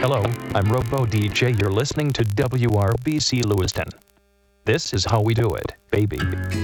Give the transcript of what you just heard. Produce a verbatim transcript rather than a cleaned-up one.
Hello, I'm Robo D J. You're listening to W R B C Lewiston. This is how we do it, baby.